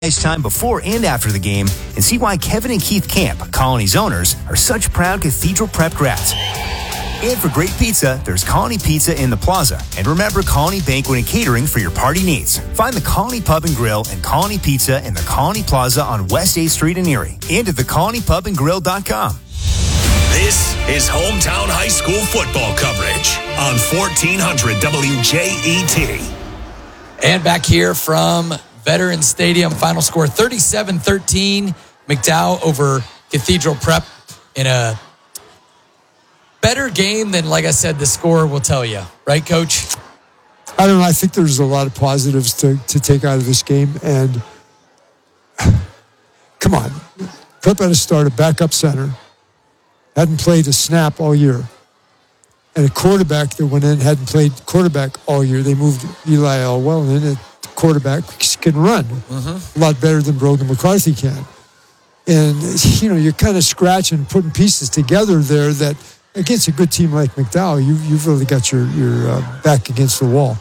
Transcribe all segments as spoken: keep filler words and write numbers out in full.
time before and after the game and see why Kevin and Keith Camp, Colony's owners, are such proud Cathedral Prep grads. And for great pizza, there's Colony Pizza in the Plaza. And remember Colony Banquet and Catering for your party needs. Find the Colony Pub and Grill and Colony Pizza in the Colony Plaza on West eighth Street in Erie and at the colony pub and grill dot com. This is Hometown High School football coverage on fourteen hundred W J E T. And back here from Veterans Stadium, final score thirty-seven thirteen. McDowell over Cathedral Prep in a better game than, like I said, the score will tell you. Right, Coach? I don't know. I think there's a lot of positives to, to take out of this game. And come on. Prep had to start a backup center. Hadn't played a snap all year. And a quarterback that went in hadn't played quarterback all year. They moved Eli Elwell in at quarterback can run mm-hmm. a lot better than Brogan McCarthy can. And, you know, you're kind of scratching, putting pieces together there that against a good team like McDowell, you, you've really got your, your uh, back against the wall.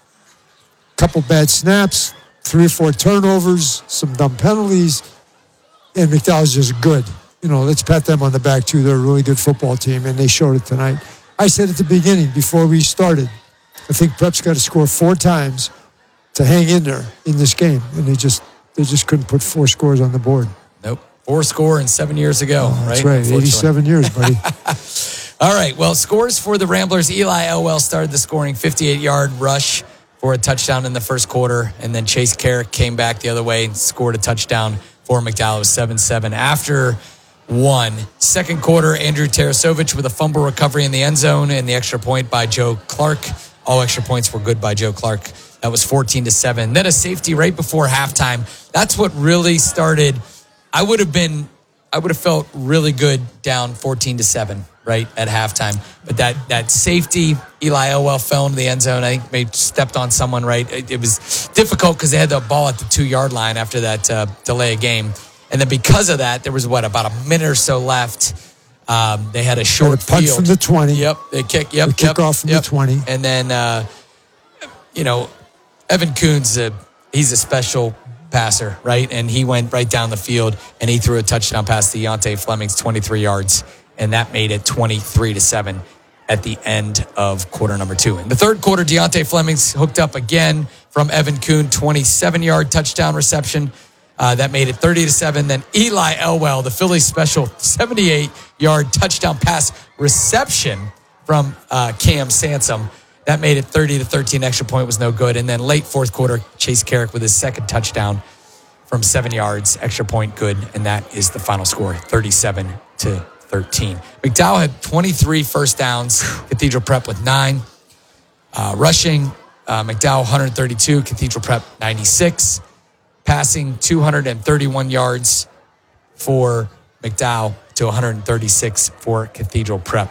Couple bad snaps, three or four turnovers, some dumb penalties, and McDowell's just good. You know, let's pat them on the back, too. They're a really good football team, and they showed it tonight. I said at the beginning, before we started, I think Prep's got to score four times to hang in there in this game, and they just they just couldn't put four scores on the board. Nope, four score and seven years ago, oh, that's right? That's right, eighty-seven years, buddy. All right, well, scores for the Ramblers. Eli Elwell started the scoring, fifty-eight-yard rush for a touchdown in the first quarter, and then Chase Carrick came back the other way and scored a touchdown for McDowell. It was seven seven. After one, second quarter, Andrew Tarasovich with a fumble recovery in the end zone and the extra point by Joe Clark. All extra points were good by Joe Clark. That was fourteen to seven. Then a safety right before halftime. That's what really started. I would have been, I would have felt really good down fourteen to seven, right, at halftime. But that that safety, Eli Elwell fell into the end zone. I think maybe stepped on someone, right? It, it was difficult because they had the ball at the two-yard line after that uh, delay of game. And then because of that, there was, what, about a minute or so left. Um, they had a short had a punt field. from the twenty. Yep, they kick. Yep, the yep, kickoff from yep. the twenty. And then, uh, you know, Evan Kuhn's a, he's a special passer, right? And he went right down the field and he threw a touchdown pass to Deontay Fleming's twenty-three yards, and that made it twenty-three to seven at the end of quarter number two. In the third quarter, Deontay Fleming's hooked up again from Evan Kuhn, twenty-seven-yard touchdown reception. Uh, that made it thirty to seven. Then Eli Elwell, the Phillies special, seventy-eight-yard touchdown pass reception from uh, Cam Sansom. That made it thirty to thirteen. Extra point was no good. And then late fourth quarter, Chase Carrick with his second touchdown from seven yards. Extra point good. And that is the final score, thirty-seven to thirteen. McDowell had twenty-three first downs. Cathedral Prep with nine. Uh, rushing, uh, McDowell one hundred thirty-two. Cathedral Prep ninety-six. Passing two hundred thirty-one yards for McDowell to one hundred thirty-six for Cathedral Prep.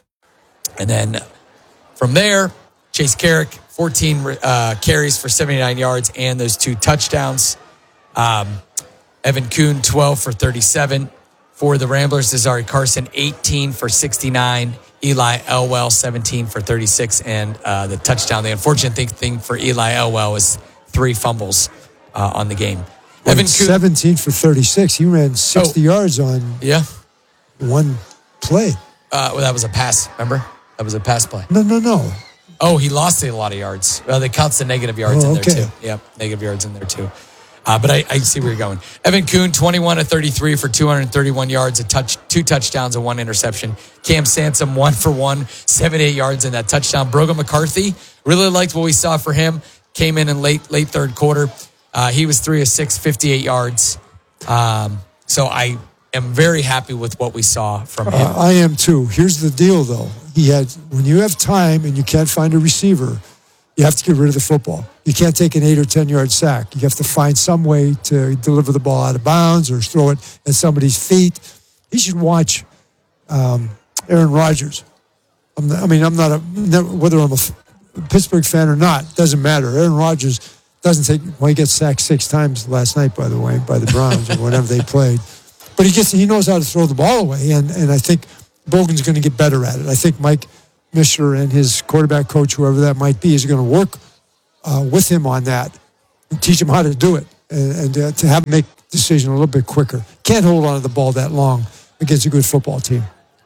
And then from there, Chase Carrick, fourteen uh, carries for seventy-nine yards and those two touchdowns. Um, Evan Kuhn, twelve for thirty-seven. For the Ramblers, Desari Carson, eighteen for sixty-nine. Eli Elwell, seventeen for thirty-six. And uh, the touchdown, the unfortunate thing, thing for Eli Elwell was three fumbles uh, on the game. Well, Evan Kuhn, seventeen for thirty-six. He ran sixty oh, yards on yeah. one play. Uh, well, that was a pass, remember? That was a pass play. No, no, no. Oh, he lost a lot of yards. Well, they counts the negative yards oh, in okay. there, too. Yep, negative yards in there, too. Uh, but I, I see where you're going. Evan Kuhn, twenty-one to thirty-three for two hundred thirty-one yards, a touch, two touchdowns and one interception. Cam Sansom, one for one, seventy-eight yards in that touchdown. Brogan McCarthy, really liked what we saw for him. Came in in late late third quarter. Uh, he was three of six, fifty-eight yards. Um, so I am very happy with what we saw from him. Uh, I am too. Here's the deal, though. He had when you have time and you can't find a receiver, you have to get rid of the football. You can't take an eight or ten yard sack. You have to find some way to deliver the ball out of bounds or throw it at somebody's feet. He should watch um, Aaron Rodgers. I'm not, I mean, I'm not a whether I'm a Pittsburgh fan or not, doesn't matter. Aaron Rodgers doesn't take. Well, he gets sacked six times last night, by the way, by the Browns or whenever they played. But he gets he knows how to throw the ball away, and and I think Bogan's going to get better at it. I think Mike Mishler and his quarterback coach, whoever that might be, is going to work uh, with him on that and teach him how to do it. and, and uh, to have them make decision a little bit quicker. Can't hold on to the ball that long against a good football team.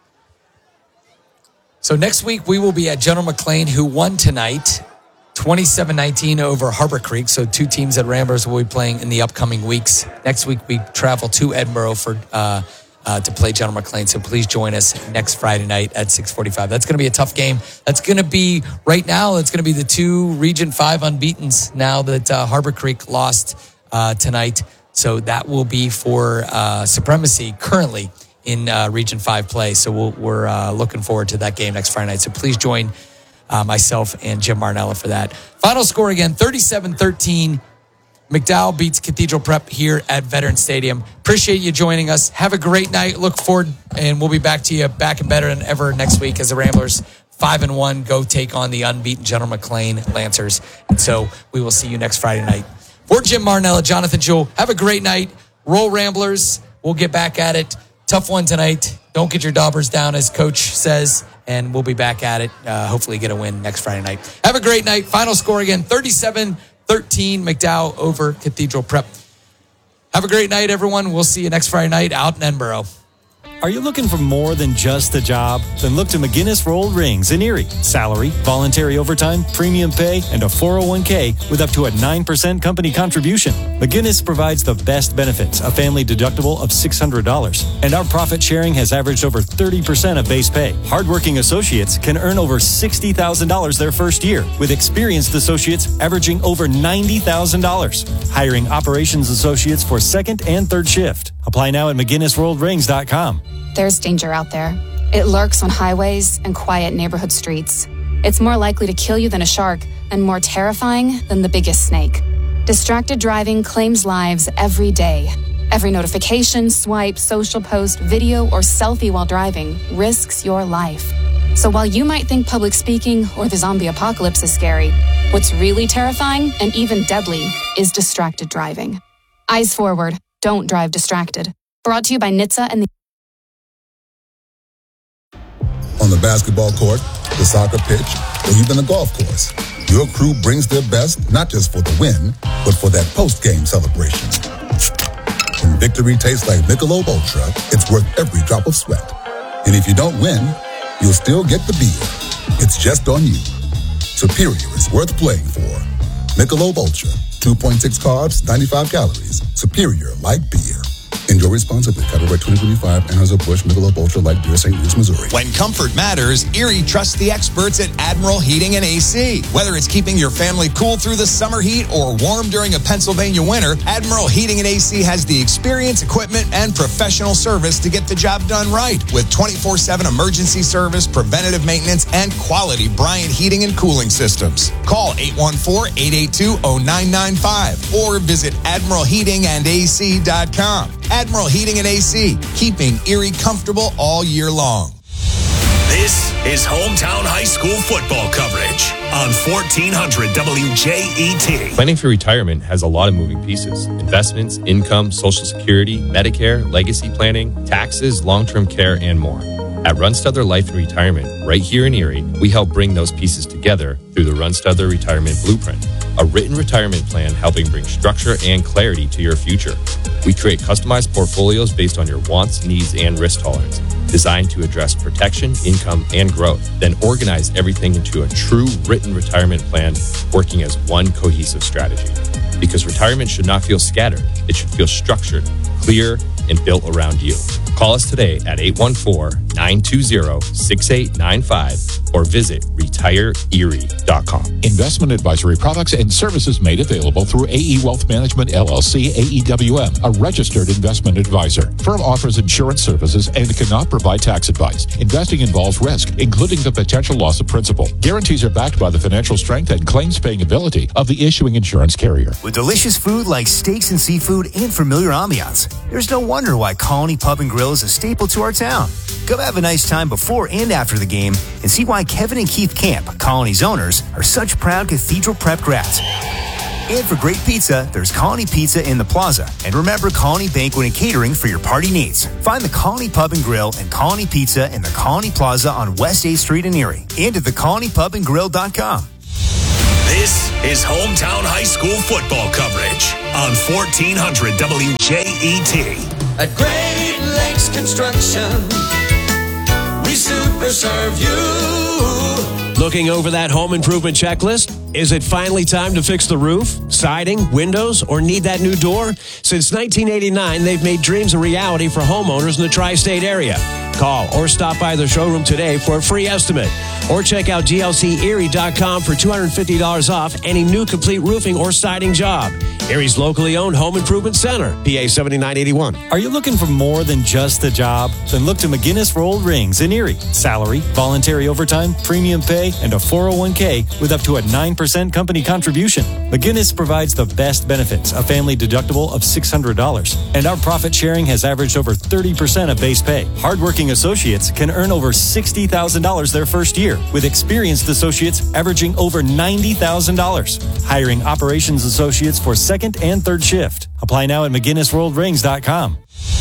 So next week we will be at General McLean, who won tonight, twenty-seven nineteen over Harbor Creek. So two teams at Ramblers will be playing in the upcoming weeks. Next week we travel to Edinboro for uh, uh, to play General McLean. So please join us next Friday night at six forty-five. That's going to be a tough game. That's going to be, right now, it's going to be the two Region five unbeatens now that uh, Harbor Creek lost uh, tonight. So that will be for uh, supremacy currently in uh, Region five play. So we'll, we're uh, looking forward to that game next Friday night. So please join uh, myself and Jim Marnella for that. Final score again, thirty-seven thirteen. McDowell beats Cathedral Prep here at Veteran Stadium. Appreciate you joining us. Have a great night. Look forward, and we'll be back to you back and better than ever next week as the Ramblers five and one go take on the unbeaten General McLean Lancers. And so we will see you next Friday night. For Jim Marnella, Jonathan Jewell, have a great night. Roll Ramblers. We'll get back at it. Tough one tonight. Don't get your daubers down, as Coach says, and we'll be back at it. Uh, hopefully get a win next Friday night. Have a great night. Final score again, thirty-seven thirteen, McDowell over Cathedral Prep. Have a great night, everyone. We'll see you next Friday night out in Edinboro. Are you looking for more than just a job? Then look to McGinnis Rolled Rings in Erie. Salary, voluntary overtime, premium pay, and a four oh one k with up to a nine percent company contribution. McGinnis provides the best benefits, a family deductible of six hundred dollars. And our profit sharing has averaged over thirty percent of base pay. Hardworking associates can earn over sixty thousand dollars their first year, with experienced associates averaging over ninety thousand dollars. Hiring operations associates for second and third shift. Apply now at McGinnis Rolled Rings dot com. There's danger out there. It lurks on highways and quiet neighborhood streets. It's more likely to kill you than a shark and more terrifying than the biggest snake. Distracted driving claims lives every day. Every notification, swipe, social post, video, or selfie while driving risks your life. So while you might think public speaking or the zombie apocalypse is scary, what's really terrifying and even deadly is distracted driving. Eyes forward. Don't drive distracted. Brought to you by N H T S A and the On the basketball court, the soccer pitch, or even the golf course, your crew brings their best not just for the win, but for that post-game celebration. When victory tastes like Michelob Ultra, it's worth every drop of sweat. And if you don't win, you'll still get the beer. It's just on you. Superior is worth playing for. Michelob Ultra, two point six carbs, ninety-five calories. Superior like beer. Enjoy responsibly. Copyright twenty twenty-five, Anheuser-Busch, Michelob Ultra Light Beer, Saint Louis, Missouri. When comfort matters, Erie trusts the experts at Admiral Heating and A C. Whether it's keeping your family cool through the summer heat or warm during a Pennsylvania winter, Admiral Heating and A C has the experience, equipment, and professional service to get the job done right. With twenty-four seven emergency service, preventative maintenance, and quality Bryant heating and cooling systems. Call eight one four, eight eight two, zero nine nine five or visit admiral heating and a c dot com. Admiral Heating and A C, keeping Erie comfortable all year long. This is Hometown High School football coverage on fourteen hundred W J E T. Planning for retirement has a lot of moving pieces. Investments, income, Social Security, Medicare, legacy planning, taxes, long-term care, and more. At Runstuther Life and Retirement, right here in Erie, we help bring those pieces together through the Runstuther Retirement Blueprint, a written retirement plan helping bring structure and clarity to your future. We create customized portfolios based on your wants, needs, and risk tolerance, designed to address protection, income, and growth, then organize everything into a true written retirement plan working as one cohesive strategy. Because retirement should not feel scattered. It should feel structured, clear, and built around you. Call us today at eight one four, nine two zero, six eight nine five or visit retire erie dot com. Investment advisory products and services made available through A E Wealth Management, L L C, A E W M, a registered investment advisor. Firm offers insurance services and cannot provide tax advice. Investing involves risk, including the potential loss of principal. Guarantees are backed by the financial strength and claims-paying ability of the issuing insurance carrier. With delicious food like steaks and seafood and familiar ambiance, there's no wonder why Colony Pub and Grill is a staple to our town. Come have a nice time before and after the game and see why Kevin and Keith Camp, Colony's owners, are such proud Cathedral Prep grads. And for great pizza, there's Colony Pizza in the Plaza. And remember Colony Banquet and Catering for your party needs. Find the Colony Pub and Grill and Colony Pizza in the Colony Plaza on West eighth Street in Erie and at the colony pub and grill dot com. This is hometown high school football coverage on fourteen hundred W J E T. At Great Lakes Construction, we super serve you. Looking over that home improvement checklist? Is it finally time to fix the roof, siding, windows, or need that new door? Since nineteen eighty-nine, they've made dreams a reality for homeowners in the tri-state area. Call or stop by the showroom today for a free estimate. Or check out G L C Erie dot com for two hundred fifty dollars off any new complete roofing or siding job. Erie's locally owned home improvement center, P A seventy-nine eighty-one. Are you looking for more than just a job? Then look to McGinnis Rolled Rings in Erie. Salary, voluntary overtime, premium pay, and a four oh one k with up to a nine percent company contribution. McGinnis provides the best benefits, a family deductible of six hundred dollars. And our profit sharing has averaged over thirty percent of base pay. Hardworking associates can earn over sixty thousand dollars their first year, with experienced associates averaging over ninety thousand dollars. Hiring operations associates for second and third shift. Apply now at McGinnis Rolled Rings dot com.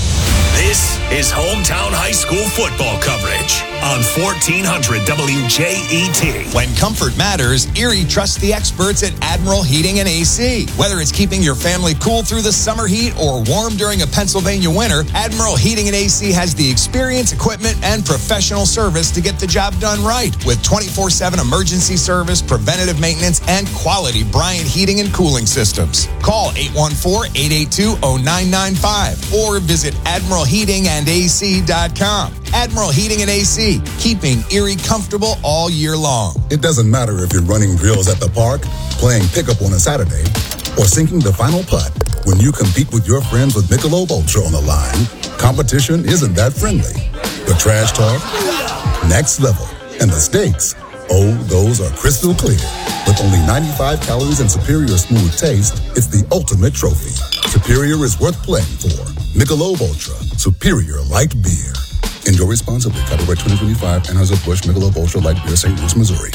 This is hometown high school football coverage on fourteen hundred W J E T. When comfort matters, Erie trusts the experts at Admiral Heating and A C. Whether it's keeping your family cool through the summer heat or warm during a Pennsylvania winter, Admiral Heating and A C has the experience, equipment, and professional service to get the job done right. With twenty-four seven emergency service, preventative maintenance, and quality Bryant heating and cooling systems. Call eight one four, eight eight two, oh nine nine five or visit admiral heating and a c dot com. Admiral Heating and A C, keeping Erie comfortable all year long. It doesn't matter if you're running drills at the park, playing pickup on a Saturday, or sinking the final putt. When you compete with your friends with Michelob Ultra on the line, competition isn't that friendly. The trash talk, next level, and the stakes, oh, those are crystal clear. With only ninety-five calories and superior smooth taste, it's the ultimate trophy. Superior is worth playing for. Michelob Ultra, superior light beer. Enjoy responsibly. Copyright twenty twenty-five, Anheuser-Busch Michelob Ultra Light Beer, Saint Louis, Missouri.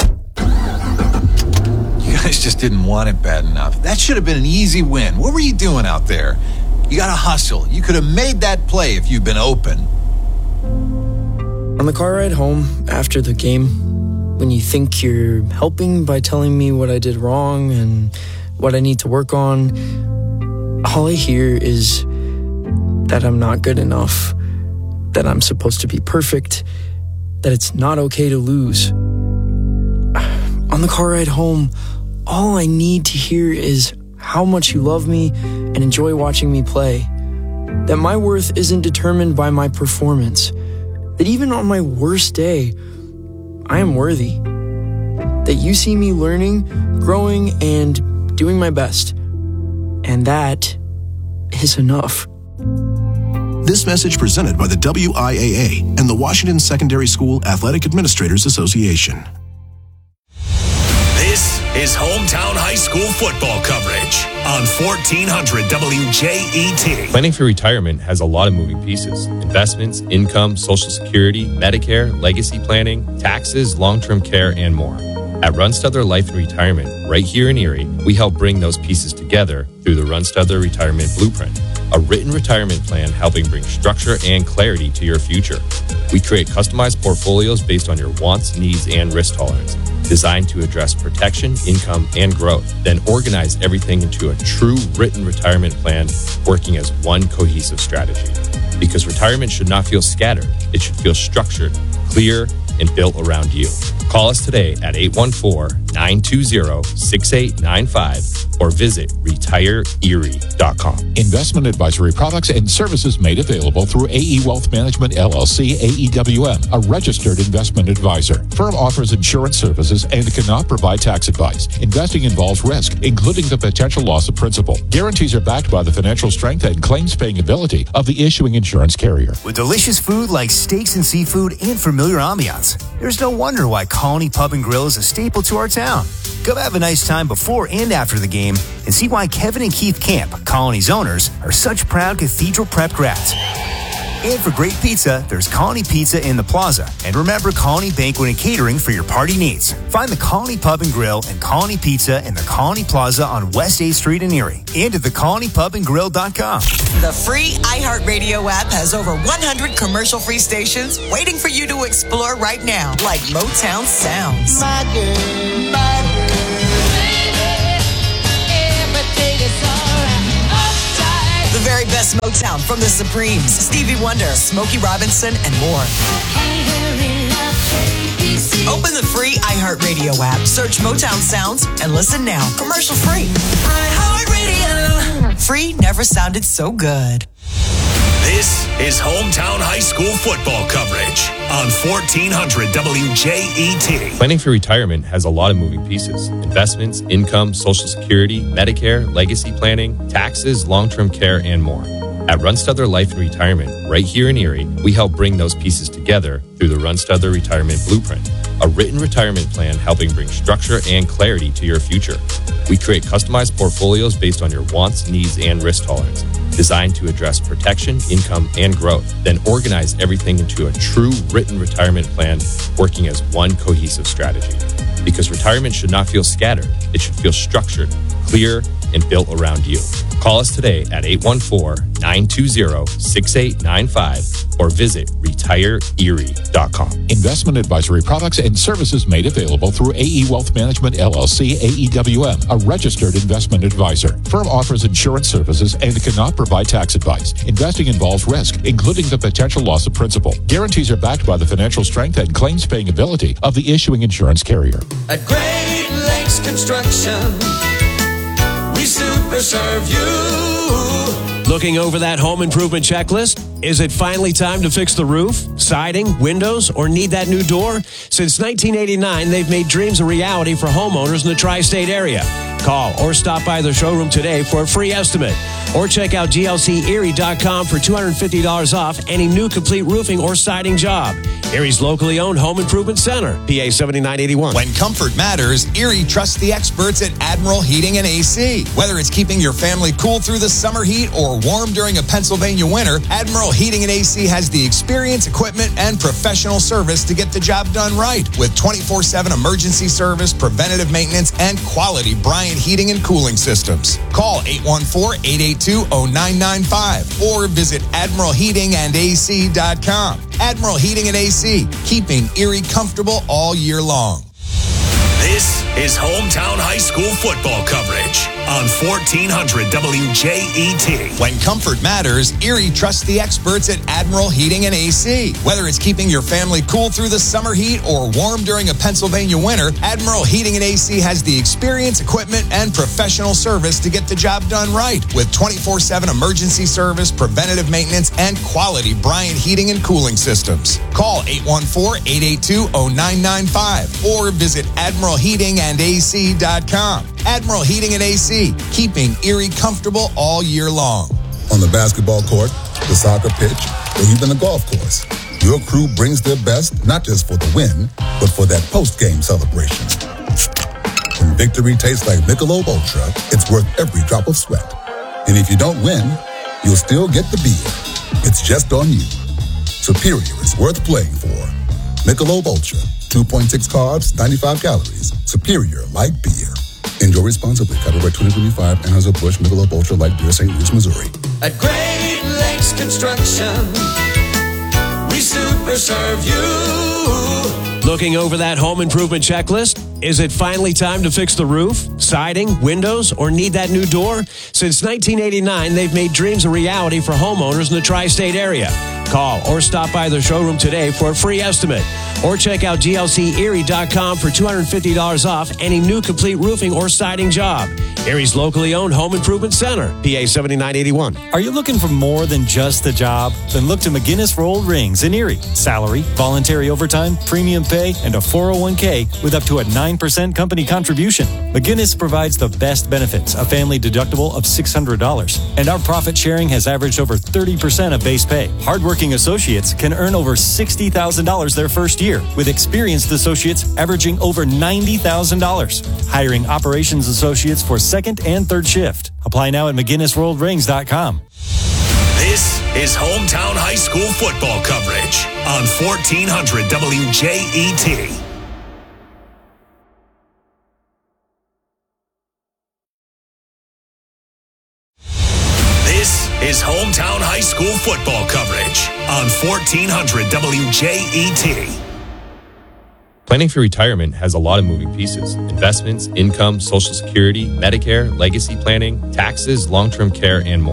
You guys just didn't want it bad enough. That should have been an easy win. What were you doing out there? You got to hustle. You could have made that play if you'd been open. On the car ride home after the game, when you think you're helping by telling me what I did wrong and what I need to work on, all I hear is that I'm not good enough, that I'm supposed to be perfect, that it's not okay to lose. On the car ride home, all I need to hear is how much you love me and enjoy watching me play, that my worth isn't determined by my performance, that even on my worst day, I am worthy, that you see me learning, growing, and doing my best, and that is enough. This message presented by the W I A A and the Washington Secondary School Athletic Administrators Association. This is hometown high school football coverage on fourteen hundred W J E T. Planning for retirement has a lot of moving pieces. Investments, income, Social Security, Medicare, legacy planning, taxes, long-term care, and more. At Runstuther Life and Retirement, right here in Erie, we help bring those pieces together through the Runstuther Retirement Blueprint, a written retirement plan helping bring structure and clarity to your future. We create customized portfolios based on your wants, needs, and risk tolerance, designed to address protection, income, and growth, then organize everything into a true written retirement plan working as one cohesive strategy. Because retirement should not feel scattered, it should feel structured, clear, and built around you. Call us today at eight one four, nine two zero, six eight nine five or visit retire erie dot com. Investment advisory products and services made available through A E Wealth Management, L L C, A E W M, a registered investment advisor. Firm offers insurance services and cannot provide tax advice. Investing involves risk, including the potential loss of principal. Guarantees are backed by the financial strength and claims-paying ability of the issuing insurance carrier. With delicious food like steaks and seafood and familiar ambiance, there's no wonder why Colony Pub and Grill is a staple to our town. Come have a nice time before and after the game and see why Kevin and Keith Camp, Colony's owners, are such proud Cathedral Prep grads. And for great pizza, there's Colony Pizza in the Plaza. And remember Colony Banquet and Catering for your party needs. Find the Colony Pub and Grill and Colony Pizza in the Colony Plaza on West eighth Street in Erie. And at the colony pub and grill dot com. The free iHeartRadio app has over one hundred commercial-free stations waiting for you to explore right now, like Motown Sounds. My girl, my girl. very best Motown from the Supremes, Stevie Wonder, Smokey Robinson, and more. Open the free iHeartRadio app, search Motown Sounds, and listen now. Commercial free. iHeartRadio. Free never sounded so good. This is Hometown High School football coverage on fourteen hundred W J E T. Planning for retirement has a lot of moving pieces. Investments, income, Social Security, Medicare, legacy planning, taxes, long-term care, and more. At Runstuther Life and Retirement, right here in Erie, we help bring those pieces together through the Runstuther Retirement Blueprint, a written retirement plan helping bring structure and clarity to your future. We create customized portfolios based on your wants, needs, and risk tolerance, designed to address protection, income, and growth, then organize everything into a true written retirement plan working as one cohesive strategy. Because retirement should not feel scattered, it should feel structured, clear, and built around you. Call us today at eight one four, nine two zero, six eight nine five or visit retire erie dot com. Investment advisory products and services made available through A E Wealth Management, L L C, A E W M, a registered investment advisor. Firm offers insurance services and cannot provide tax advice. Investing involves risk, including the potential loss of principal. Guarantees are backed by the financial strength and claims-paying ability of the issuing insurance carrier. At Great Lakes Construction, we super serve you. Looking over that home improvement checklist? Is it finally time to fix the roof, siding, windows, or need that new door? Since nineteen eighty-nine, they've made dreams a reality for homeowners in the tri-state area. Call or stop by their showroom today for a free estimate. Or check out G L C Erie dot com for two hundred fifty dollars off any new complete roofing or siding job. Erie's locally owned home improvement center, P A seventy-nine eighty-one. When comfort matters, Erie trusts the experts at Admiral Heating and A C. Whether it's keeping your family cool through the summer heat or warm during a Pennsylvania winter, Admiral Heating and A C has the experience, equipment, and professional service to get the job done right. With twenty-four seven emergency service, preventative maintenance, and quality Bryant heating and cooling systems. Call eight one four, eight eight two, zero nine nine five or visit admiral heating and a c dot com. Admiral Heating and A C, keeping Erie comfortable all year long. This is Hometown High School football coverage on fourteen hundred W J E T. When comfort matters, Erie trusts the experts at Admiral Heating and A C. Whether it's keeping your family cool through the summer heat or warm during a Pennsylvania winter, Admiral Heating and A C has the experience, equipment, and professional service to get the job done right. With twenty-four seven emergency service, preventative maintenance, and quality Bryant heating and cooling systems. Call eight one four, eight eight two, zero nine nine five or visit admiral heating and a c dot com. Admiral Heating and A C, keeping Erie comfortable all year long. On the basketball court, the soccer pitch, or even the golf course, your crew brings their best not just for the win, but for that post-game celebration. When victory tastes like Michelob Ultra, it's worth every drop of sweat. And if you don't win, you'll still get the beer. It's just on you. Superior is worth playing for. Michelob Ultra, two point six carbs, ninety-five calories. Superior like beer. Enjoy responsibly. Copyright twenty twenty-five, Anheuser-Busch, Michelob Ultra Light Beer, Saint Louis, Missouri. At Great Lakes Construction, we super serve you. Looking over that home improvement checklist? Is it finally time to fix the roof, siding, windows, or need that new door? Since nineteen eighty-nine, they've made dreams a reality for homeowners in the tri-state area. Call or stop by their showroom today for a free estimate. Or check out G L C Erie dot com for two hundred fifty dollars off any new complete roofing or siding job. Erie's locally owned home improvement center, P A seventy-nine eighty-one. Are you looking for more than just a job? Then look to McGinnis Rolled Rings in Erie. Salary, voluntary overtime, premium pay, and a four oh one k with up to a nine percent company contribution. McGinnis provides the best benefits, a family deductible of six hundred dollars. And our profit sharing has averaged over thirty percent of base pay. Hardworking associates can earn over sixty thousand dollars their first year, with experienced associates averaging over ninety thousand dollars. Hiring operations associates for second and third shift. Apply now at McGinnis Rolled Rings dot com. This is Hometown High School football coverage on fourteen hundred W J E T. This is Hometown High School football coverage on fourteen hundred W J E T. Planning for retirement has a lot of moving pieces. Investments, income, Social Security, Medicare, legacy planning, taxes, long-term care, and more.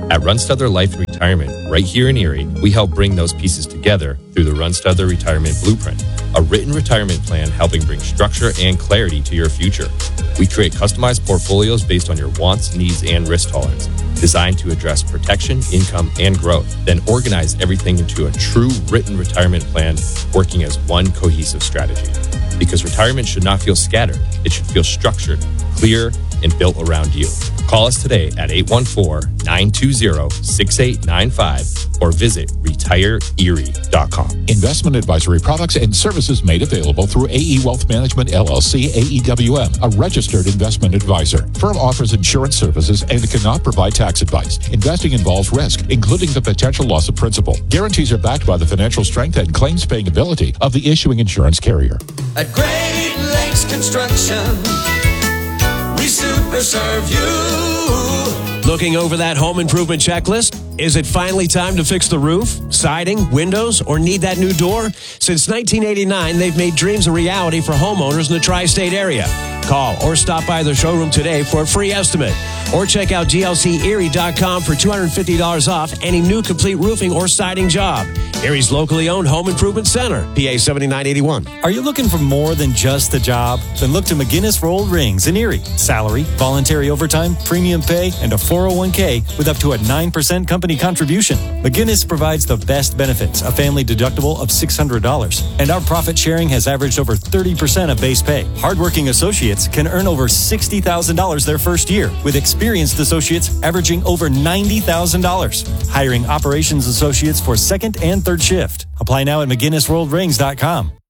At Runstuther Life and Retirement, right here in Erie, we help bring those pieces together through the Runstuther Retirement Blueprint, a written retirement plan helping bring structure and clarity to your future. We create customized portfolios based on your wants, needs, and risk tolerance, designed to address protection, income, and growth, then organize everything into a true written retirement plan working as one cohesive strategy. Because retirement should not feel scattered, it should feel structured, clear, and built around you. Call us today at eight one four, nine two zero, six eight nine five or visit retire erie dot com. Investment advisory products and services made available through A E Wealth Management, L L C, A E W M, a registered investment advisor. Firm offers insurance services and cannot provide tax advice. Investing involves risk, including the potential loss of principal. Guarantees are backed by the financial strength and claims-paying ability of the issuing insurance carrier. At Great Lakes Construction, we super serve you. Looking over that home improvement checklist? Is it finally time to fix the roof, siding, windows, or need that new door? Since nineteen eighty-nine, they've made dreams a reality for homeowners in the tri-state area. Call or stop by their showroom today for a free estimate. Or check out G L C Erie dot com for two hundred fifty dollars off any new complete roofing or siding job. Erie's locally owned home improvement center, P A seventy-nine eighty-one. Are you looking for more than just a job? Then look to McGinnis Rolled Rings in Erie. Salary, voluntary overtime, premium pay, and a four oh one k with up to a nine percent company contribution. McGinnis provides the best benefits, a family deductible of six hundred dollars. And our profit sharing has averaged over thirty percent of base pay. Hardworking associates can earn over sixty thousand dollars their first year, with experienced associates averaging over ninety thousand dollars. Hiring operations associates for second and third shift. Apply now at McGinnis Rolled Rings dot com.